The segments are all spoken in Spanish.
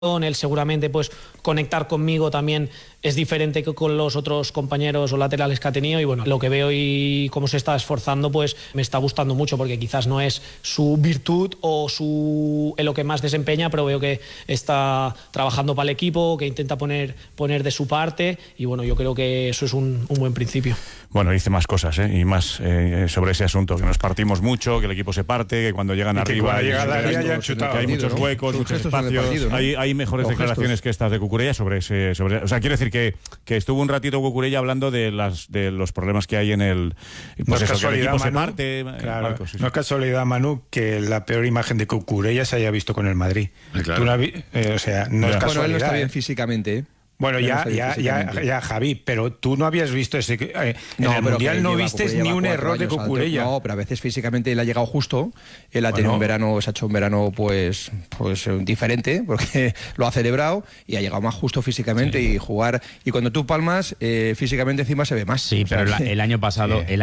él seguramente pues conectar conmigo también es diferente que con los otros compañeros o laterales que ha tenido, y bueno, lo que veo y cómo se está esforzando pues me está gustando mucho, porque quizás no es su virtud o en lo que más desempeña, pero veo que está trabajando para el equipo, que intenta poner de su parte, y bueno, yo creo que eso es un buen principio. Bueno, dice más cosas, y más sobre ese asunto, que nos partimos mucho, que el equipo se parte, que cuando llegan arriba que hay muchos huecos, muchos espacios, partido, ¿no? Hay mejores declaraciones que estas de Cucurella sobre o sea, quiero decir que estuvo un ratito Cucurella hablando de los problemas que hay en el... Pues no es eso, casualidad, que el equipo Manu, se parte... claro, Marcos, sí. No es casualidad, Manu, que la peor imagen de Cucurella se haya visto con el Madrid. Claro. O sea, no es casualidad. Bueno, él no está bien físicamente, ¿eh? Bueno, ya, Javi, pero tú no habías visto ese... en el Mundial no viste ni un error de Cucurella. No, pero a veces físicamente él ha llegado justo. Él ha tenido se ha hecho un verano pues diferente, porque lo ha celebrado y ha llegado más justo físicamente, sí. Y jugar... Y cuando tú palmas, físicamente encima se ve más. Sí, pero el año pasado no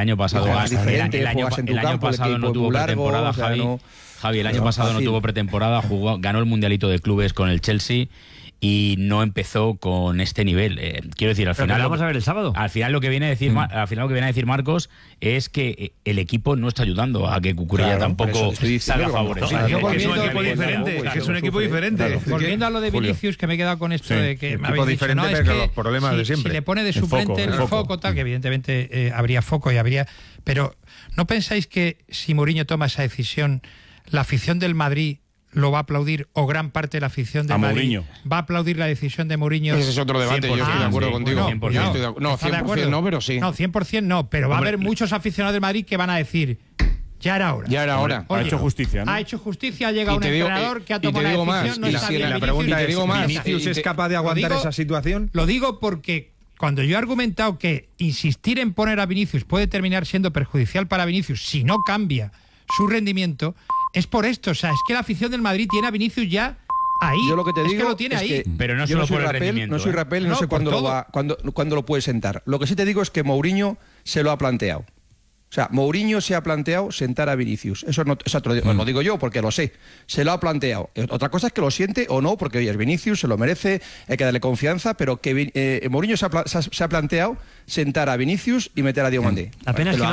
tuvo pretemporada, Javi, el año pasado no tuvo pretemporada, ganó el Mundialito de Clubes con el Chelsea y no empezó con este nivel. Quiero decir, al final vamos a ver el sábado. Al final lo que viene a decir Marcos es que el equipo no está ayudando a que Cucurella tampoco salga favorecido. Es un equipo diferente. Es un equipo diferente. Volviendo a lo de Vinicius, que me he quedado con esto de que me habéis dicho, diferente, pero los problemas de siempre. Si le pone de suplente el foco, tal, que evidentemente habría foco y habría... Pero ¿no pensáis que si Mourinho toma esa decisión, la afición del Madrid lo va a aplaudir, o gran parte de la afición de Madrid va a aplaudir la decisión de Mourinho? Ese es otro debate, yo estoy de acuerdo contigo. Bueno, 100% no, pero sí. No, 100% no, pero va a haber muchos aficionados del Madrid que van a decir... Ya era hora. Ha hecho justicia, ¿no? Ha hecho justicia, ha llegado un entrenador que ha tomado la decisión. No está bien. La pregunta es, ¿Vinicius es capaz de aguantar esa situación? Lo digo porque cuando yo he argumentado que insistir en poner a Vinicius puede terminar siendo perjudicial para Vinicius si no cambia su rendimiento, es por esto. O sea, es que la afición del Madrid tiene a Vinicius ya ahí. Yo lo que te digo es que lo tiene ahí. Pero no solo por el rendimiento. No soy rapel, no sé cuándo lo puede sentar. Lo que sí te digo es que Mourinho se lo ha planteado. O sea, Mourinho se ha planteado sentar a Vinicius. Eso no lo digo yo porque lo sé. Se lo ha planteado. Otra cosa es que lo siente o no, porque oye, es Vinicius, se lo merece, hay que darle confianza, pero que Mourinho se ha planteado sentar a Vinicius y meter a Diomandé. La pena es que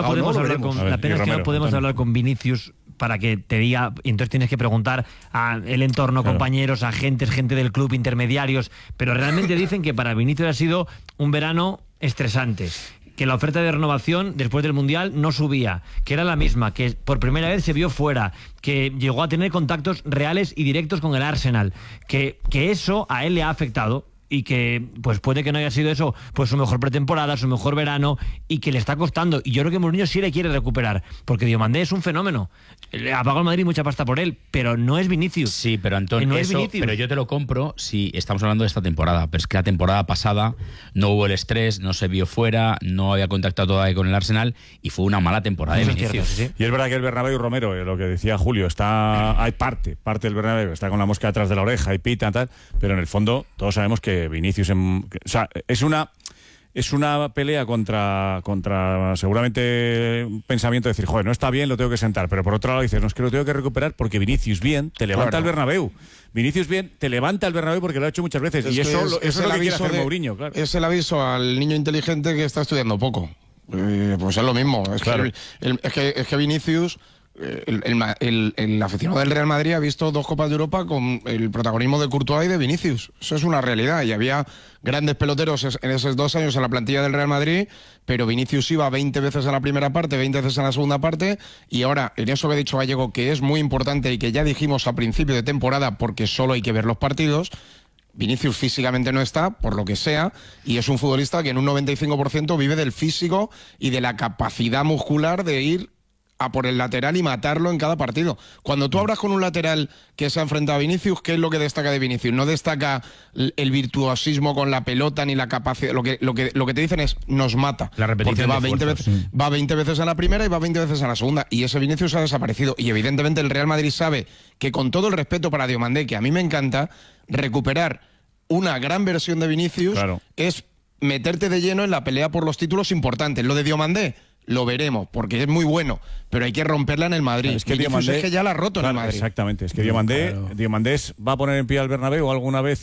no podemos hablar con Vinicius para que te diga, y entonces tienes que preguntar a el entorno, compañeros, agentes, gente del club, intermediarios, pero realmente dicen que para Vinicius ha sido un verano estresante, que la oferta de renovación después del Mundial no subía, que era la misma, que por primera vez se vio fuera, que llegó a tener contactos reales y directos con el Arsenal, que eso a él le ha afectado, y que pues puede que no haya sido eso pues su mejor pretemporada, su mejor verano, y que le está costando, y yo creo que Mourinho sí le quiere recuperar, porque Diomandé es un fenómeno, le ha pagado el Madrid mucha pasta por él, pero no es Vinicius. Sí, pero Antón, pero yo te lo compro si estamos hablando de esta temporada, pero es que la temporada pasada no hubo el estrés, no se vio fuera, no había contactado todavía con el Arsenal y fue una mala temporada de Vinicius. ¿Sí? Y es verdad que el Bernabéu, Romero, lo que decía Julio, hay parte del Bernabéu, está con la mosca detrás de la oreja y pita tal, pero en el fondo todos sabemos que Vinicius, o sea, es una pelea contra seguramente un pensamiento de decir, joder, no está bien, lo tengo que sentar, pero por otro lado dices, no, es que lo tengo que recuperar porque Vinicius bien te levanta el Bernabéu. Vinicius bien te levanta el Bernabéu porque lo ha hecho muchas veces, y eso es lo que quiere hacer Mourinho, claro. Es el aviso al niño inteligente que está estudiando poco. Pues es lo mismo. Es que Vinicius... El aficionado del Real Madrid ha visto 2 Copas de Europa con el protagonismo de Courtois y de Vinicius. Eso es una realidad, y había grandes peloteros en esos 2 años en la plantilla del Real Madrid, pero Vinicius iba 20 veces en la primera parte, 20 veces en la segunda parte, y ahora en eso que ha dicho Gallego, que es muy importante y que ya dijimos a principio de temporada porque solo hay que ver los partidos, Vinicius físicamente no está, por lo que sea, y es un futbolista que en un 95% vive del físico y de la capacidad muscular de ir a por el lateral y matarlo en cada partido. Cuando tú hablas con un lateral que se ha enfrentado a Vinicius, ¿qué es lo que destaca de Vinicius? No destaca el virtuosismo con la pelota ni la capacidad. Lo que te dicen es, nos mata. La repetición porque va 20 veces en la primera y va 20 veces en la segunda. Y ese Vinicius ha desaparecido. Y evidentemente el Real Madrid sabe que, con todo el respeto para Diomandé, que a mí me encanta, recuperar una gran versión de Vinicius es meterte de lleno en la pelea por los títulos importantes. Lo de Diomandé lo veremos, porque es muy bueno, pero hay que romperla en el Madrid. Claro, es que Vinicius Diomandé, es que ya la ha roto en el Madrid. Exactamente, es que Diomandé va a poner en pie al Bernabéu alguna vez